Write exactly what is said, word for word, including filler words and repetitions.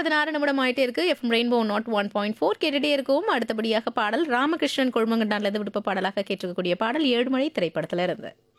பதினாறு நிமிடம் ஆயிட்டே இருக்கு. FM rainbow not one point four கேட்டுட்டே இருக்கும். அடுத்தபடியாக பாடல் ராமகிருஷ்ணன் கொழுமங்கண்டான்ல இருந்து விடுப்ப பாடலாக கேட்டிருக்கக்கூடிய பாடல் ஏழுமலை திரைப்படத்துல இருந்து.